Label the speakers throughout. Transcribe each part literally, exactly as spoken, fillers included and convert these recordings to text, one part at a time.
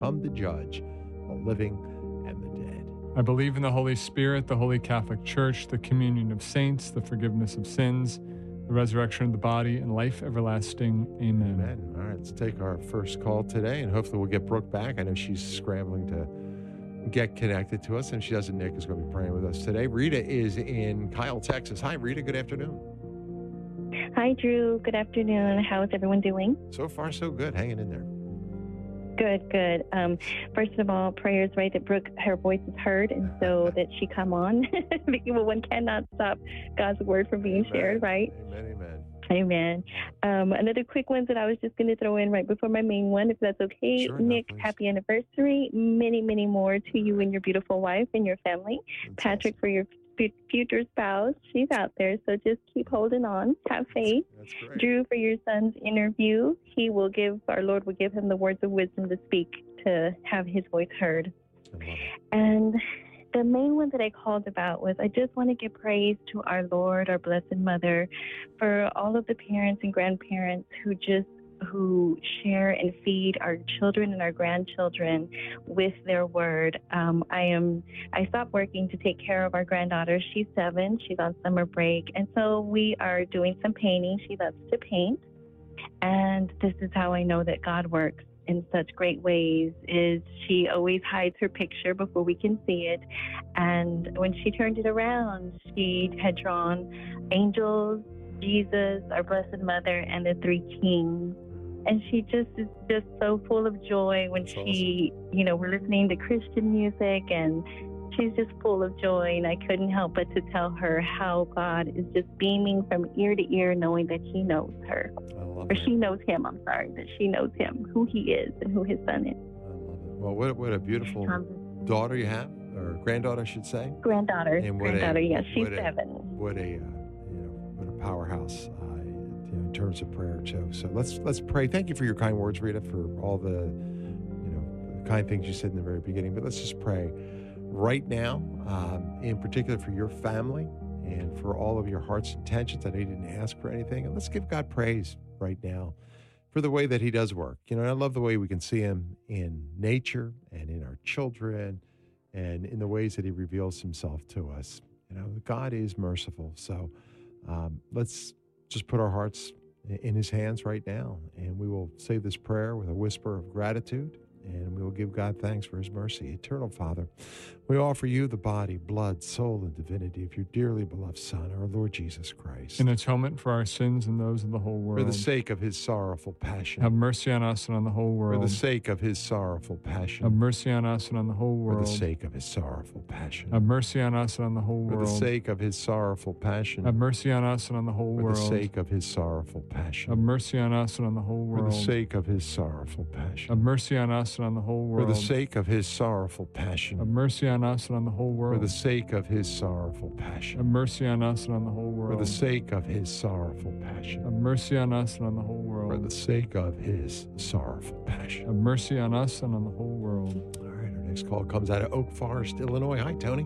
Speaker 1: come to judge the living and the dead.
Speaker 2: I believe in the Holy Spirit, the Holy Catholic Church, the communion of saints, the forgiveness of sins, the resurrection of the body, and life everlasting. Amen.
Speaker 1: Amen. All right, let's take our first call today, and hopefully we'll get Brooke back. I know she's scrambling to get connected to us, and if she doesn't, Nick is going to be praying with us today. Rita is in Kyle, Texas. Hi, Rita. Good afternoon.
Speaker 3: Hi, Drew. Good afternoon. How is everyone doing?
Speaker 1: So far, so good. Hanging in there.
Speaker 3: Good, good. Um, first of all, prayers, right, that Brooke, her voice is heard, and so that she come on. Because one cannot stop God's word from being
Speaker 1: Amen.
Speaker 3: shared, right?
Speaker 1: Amen, amen.
Speaker 3: Amen. Um, another quick one that I was just going to throw in right before my main one, if that's okay.
Speaker 1: Sure,
Speaker 3: Nick,
Speaker 1: no, please.
Speaker 3: happy anniversary. Many, many more to you and your beautiful wife and your family.
Speaker 1: That's
Speaker 3: Patrick,
Speaker 1: awesome.
Speaker 3: for your f- future spouse. She's out there, so just keep holding on. Have faith.
Speaker 1: That's great.
Speaker 3: Drew, for your son's interview, he will give, our Lord will give him the words of wisdom to speak, to have his voice heard.
Speaker 1: I love it.
Speaker 3: And the main one that I called about was I just want to give praise to our Lord, our Blessed Mother, for all of the parents and grandparents who just who share and feed our children and our grandchildren with their word. Um, I am. I stopped working to take care of our granddaughter. She's seven. She's on summer break, and so we are doing some painting. She loves to paint, and this is how I know that God works in such great ways. Is she always hides her picture before we can see it, and when she turned it around, she had drawn angels, Jesus, our Blessed Mother, and the three kings. And she just is just so full of joy when
Speaker 1: That's
Speaker 3: she, you know, we're listening to Christian music, and she's just full of joy. And I couldn't help but to tell her how God is just beaming from ear to ear, knowing that He knows her,
Speaker 1: I love
Speaker 3: or
Speaker 1: it.
Speaker 3: she knows Him. I'm sorry, that she knows Him, who He is, and who His Son is.
Speaker 1: I love it. Well, what, what a beautiful
Speaker 3: Um,
Speaker 1: daughter you have, or granddaughter, I should say.
Speaker 3: granddaughter,
Speaker 1: And what a-
Speaker 3: granddaughter, yes, she's
Speaker 1: what a-
Speaker 3: seven.
Speaker 1: What a, uh, you know, what a powerhouse uh, you know, in terms of prayer too. So let's let's pray. Thank you for your kind words, Rita, for all the, you know, the kind things you said in the very beginning. But let's just pray right now, um, in particular for your family and for all of your heart's intentions. I know you didn't ask for anything, and let's give God praise right now for the way that He does work. You know, and I love the way we can see Him in nature and in our children, and in the ways that He reveals Himself to us. You know, God is merciful. So um, let's just put our hearts in His hands right now, and we will say this prayer with a whisper of gratitude, and we will give God thanks for His mercy. Eternal Father, we offer You the body, blood, soul, and divinity of Your dearly beloved Son, our Lord Jesus Christ.
Speaker 2: In atonement for our sins and those of the whole world.
Speaker 1: For the sake of His sorrowful passion.
Speaker 2: Have mercy on us and on the whole
Speaker 1: For
Speaker 2: world.
Speaker 1: the sake of His sorrowful passion.
Speaker 2: Have mercy on us and on the whole
Speaker 1: For
Speaker 2: world.
Speaker 1: the sake of His sorrowful passion.
Speaker 2: Have mercy on us and on the whole
Speaker 1: For
Speaker 2: world.
Speaker 1: the sake of His sorrowful passion.
Speaker 2: Have mercy on us and on the whole
Speaker 1: For
Speaker 2: world.
Speaker 1: the sake of His sorrowful passion.
Speaker 2: Have mercy on us and on the whole
Speaker 1: For
Speaker 2: world.
Speaker 1: the sake of His sorrowful passion.
Speaker 2: Have mercy on us and on the whole
Speaker 1: For
Speaker 2: world.
Speaker 1: the sake of His sorrowful passion.
Speaker 2: Have mercy on us and on the whole
Speaker 1: For
Speaker 2: world.
Speaker 1: the sake of His sorrowful
Speaker 2: Have
Speaker 1: passion.
Speaker 2: mercy on us and on the whole
Speaker 1: For
Speaker 2: world.
Speaker 1: the sake of His sorrowful passion.
Speaker 2: Have mercy on us and on the whole
Speaker 1: For
Speaker 2: world.
Speaker 1: the sake of His sorrowful
Speaker 2: Have
Speaker 1: passion.
Speaker 2: mercy on us and on the whole world.
Speaker 1: All right, our next call comes out of Oak Forest, Illinois. Hi, Tony.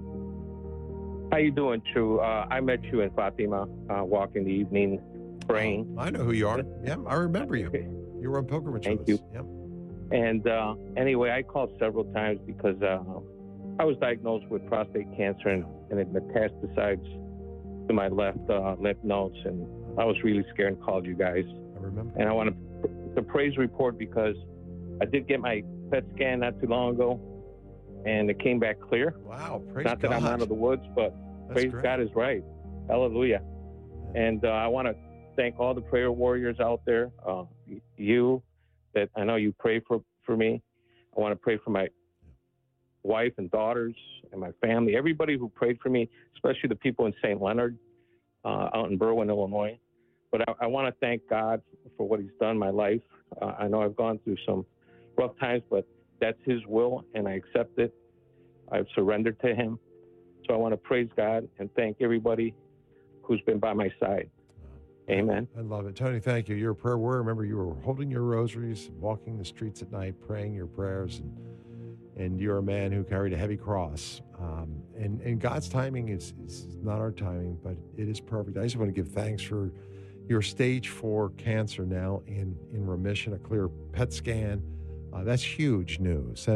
Speaker 4: How you doing, True? Uh, I met you in Fatima, uh, walking the evening, praying.
Speaker 1: I know who you are. Yeah, I remember you. You were on pilgrimage
Speaker 4: Thank
Speaker 1: with
Speaker 4: you.
Speaker 1: us. Yep.
Speaker 4: And uh, anyway, I called several times because uh, I was diagnosed with prostate cancer, and, and it metastasized to my left uh, lymph nodes, and I was really scared and called you guys.
Speaker 1: I remember.
Speaker 4: And I want to the praise report because I did get my P E T scan not too long ago, and it came back clear.
Speaker 1: Wow, praise
Speaker 4: Not
Speaker 1: God.
Speaker 4: that I'm out of the woods, but
Speaker 1: That's
Speaker 4: praise
Speaker 1: great.
Speaker 4: God is right. Hallelujah. And uh, I want to thank all the prayer warriors out there. Uh, you, that I know you pray for, for me. I want to pray for my wife and daughters and my family, everybody who prayed for me, especially the people in Saint Leonard, uh, out in Berwyn, Illinois. But I, I want to thank God for what He's done in my life. Uh, I know I've gone through some rough times, but that's His will, and I accept it. I've surrendered to Him. So I want to praise God and thank everybody who's been by my side. Amen.
Speaker 1: I love it. Tony, thank you. You're a prayer warrior. Remember, you were holding your rosaries, walking the streets at night, praying your prayers, and and you're a man who carried a heavy cross. Um, and, and God's timing is, is not our timing, but it is perfect. I just want to give thanks for your stage four cancer now in, in remission, a clear P E T scan, Uh, that's huge news.